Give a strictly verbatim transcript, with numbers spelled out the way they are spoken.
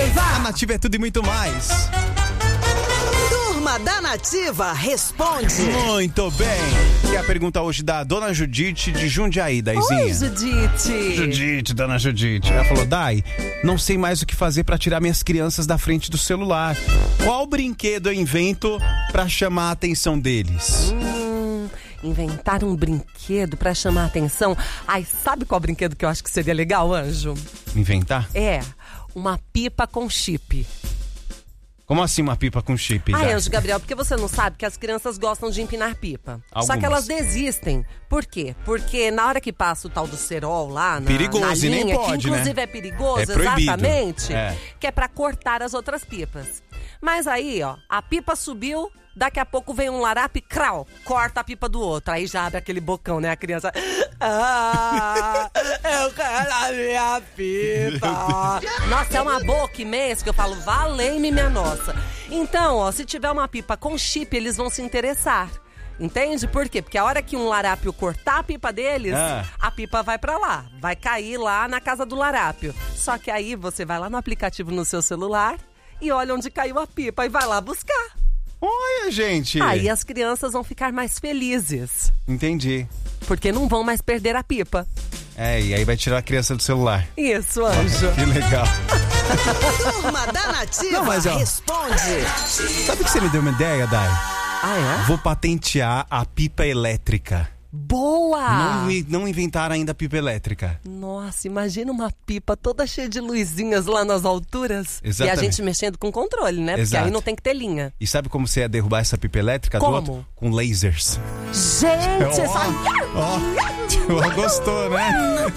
Nativa! A Nativa é tudo e muito mais. Turma da Nativa responde. Muito bem. E a pergunta hoje da Dona Judite de Jundiaí, Daizinha. Oi, Judite. Judite, Dona Judite. Ela falou, Dai, não sei mais o que fazer pra tirar minhas crianças da frente do celular. Qual brinquedo eu invento pra chamar a atenção deles? Hum, inventar um brinquedo pra chamar a atenção. Ai, sabe qual brinquedo que eu acho que seria legal, Anjo? Inventar? É, uma pipa com chip. Como assim uma pipa com chip? Ai, Dai? Anjo Gabriel, porque você não sabe que as crianças gostam de empinar pipa. Algumas. Só que elas desistem. Por quê? Porque na hora que passa o tal do cerol lá na, Perigoso, na e nem linha, pode, que inclusive né? é perigoso, É proibido. exatamente, É. que é pra cortar as outras pipas. Mas aí, ó, a pipa subiu, daqui a pouco vem um larape, crau, corta a pipa do outro. Aí já abre aquele bocão, né? A criança, ah, eu quero a minha pipa. Nossa, é uma boca imensa que eu falo, valei-me minha nossa. Então, ó, se tiver uma pipa com chip, eles vão se interessar. Entende? Por quê? Porque a hora que um larápio cortar a pipa deles, Ah. a pipa vai pra lá. Vai cair lá na casa do larápio. Só que aí você vai lá no aplicativo no seu celular e olha onde caiu a pipa e vai lá buscar. Olha, gente. Aí as crianças vão ficar mais felizes. Entendi. Porque não vão mais perder a pipa. É, e aí vai tirar a criança do celular. Isso, Anjo. Que legal. Turma da Nativa Não, mas, ó, responde. Sabe que você me deu uma ideia, Dai? Ah, é? Vou patentear a pipa elétrica. Boa! Não, i- não inventaram ainda a pipa elétrica. Nossa, imagina uma pipa toda cheia de luzinhas lá nas alturas. Exatamente. E a gente mexendo com controle, né? Porque Exato. aí não tem que ter linha. E sabe como você ia derrubar essa pipa elétrica Como? do outro? Com lasers. Gente, Ó, essa... ó, ó, gostou, né?